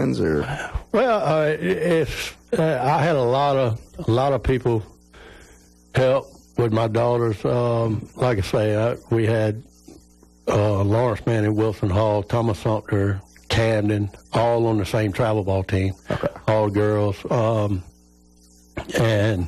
fans, or? Well, I had a lot of people help with my daughters. Like I say, we had Lawrence Manning, Wilson Hall, Thomas Sumter, Camden, all on the same travel ball team. Okay. All girls, and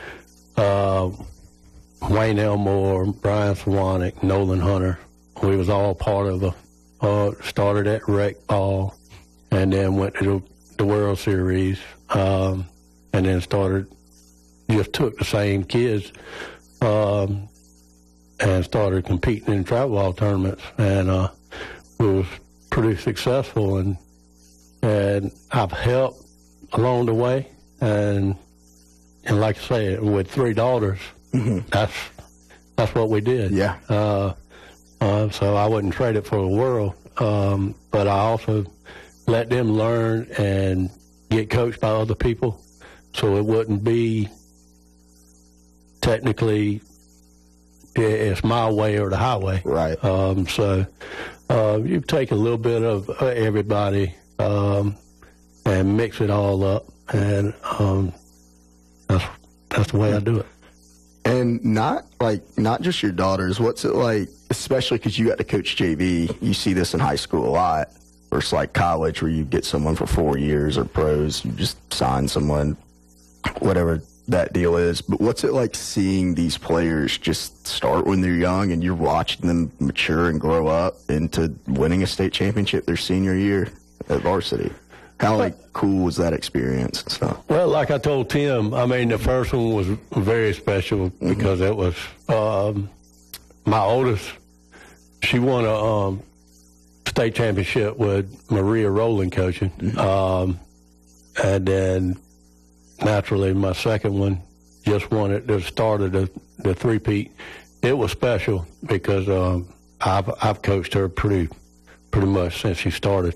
Wayne Elmore, Brian Swanik, Nolan Hunter. We was all part of started at rec ball, and then went to the World Series, and then just took the same kids, and started competing in travel ball tournaments, and we was pretty successful, and I've helped along the way, and like I say, with 3 daughters, that's what we did. Yeah. So I wouldn't trade it for the world, but I also let them learn and get coached by other people, so it wouldn't be technically it's my way or the highway. Right. So you take a little bit of everybody and mix it all up, and that's the way I do it. And not just your daughters. What's it like, especially because you got to coach JV? You see this in high school a lot, versus like college, where you get someone for 4 years, or pros, you just sign someone, whatever that deal is. But what's it like seeing these players just start when they're young, and you're watching them mature and grow up into winning a state championship their senior year at varsity? How cool was that experience and stuff? Well, like I told Tim, I mean, the first one was very special because it was my oldest. She won a state championship with Maria Rowland coaching, and then naturally my second one just won it. The start of the three-peat. It was special because I've coached her pretty much since she started.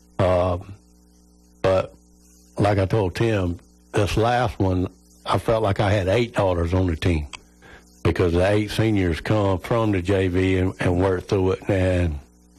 But like I told Tim, this last one, I felt like I had 8 daughters on the team because the 8 seniors come from the JV and work through it, and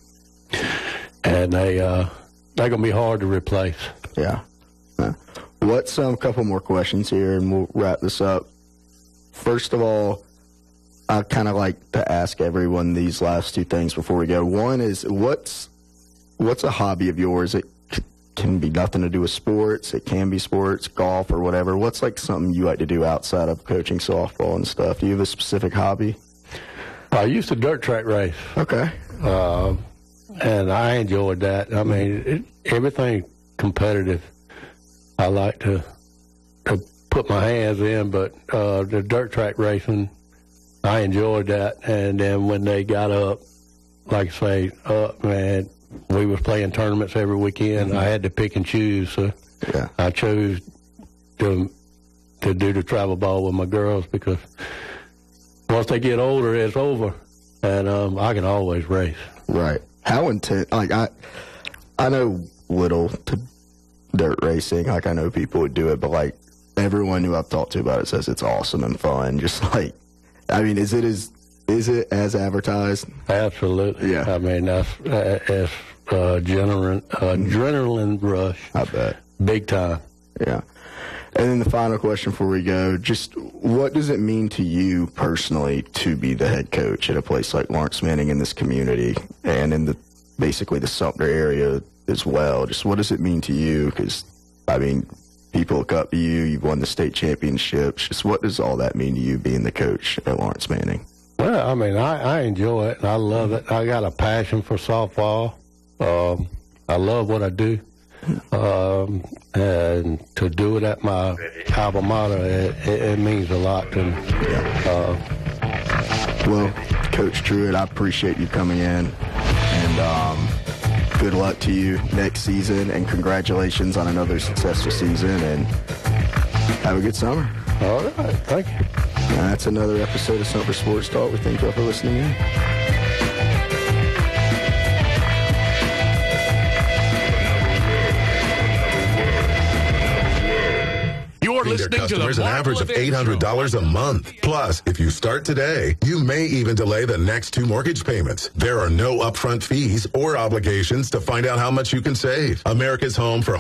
they're gonna be hard to replace. Yeah. What's a couple more questions here, and we'll wrap this up. First of all, I kind of like to ask everyone these last 2 things before we go. One is, what's a hobby of yours? It can be nothing to do with sports. It can be sports, golf, or whatever. What's like something you like to do outside of coaching softball and stuff? Do you have a specific hobby? I used to dirt track race. Okay. And I enjoyed that. I mean, everything competitive I like to put my hands in, but the dirt track racing, I enjoyed that. And then when they got up, like I say, man, we was playing tournaments every weekend. I had to pick and choose, so I chose to do the travel ball with my girls because once they get older, it's over, and I can always race. Right. How intense? Like I know little to dirt racing. Like I know people would do it, but like everyone who I've talked to about it says it's awesome and fun. Just like, I mean, is it as advertised? Absolutely. Yeah. I mean, that's adrenaline rush. I bet. Big time. Yeah. And then the final question before we go, just what does it mean to you personally to be the head coach at a place like Lawrence Manning in this community and in basically the Sumter area as well? Just what does it mean to you? Because, I mean, people look up to you. You've won the state championships. Just what does all that mean to you being the coach at Lawrence Manning? Well, I mean, I enjoy it, and I love it. I got a passion for softball. I love what I do. And to do it at my alma mater, it means a lot to me. Well, Coach Truitt, I appreciate you coming in, and good luck to you next season, and congratulations on another successful season, and have a good summer. All right, thank you. And that's another episode of Sumter Sports Talk. We thank you all for listening in. Their customers an average of $800 a month. Plus, if you start today, you may even delay the next 2 mortgage payments. There are no upfront fees or obligations to find out how much you can save. America's home for